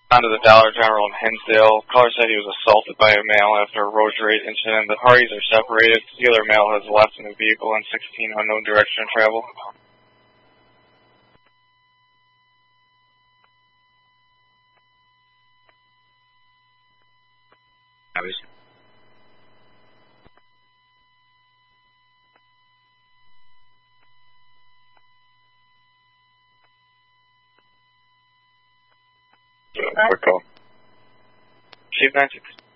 Onto the Dollar General in Hinsdale. Caller said he was assaulted by a male after a road rage incident. The parties are separated. The other male has left in the vehicle in 16 unknown direction of travel. Quick call. Chief 96.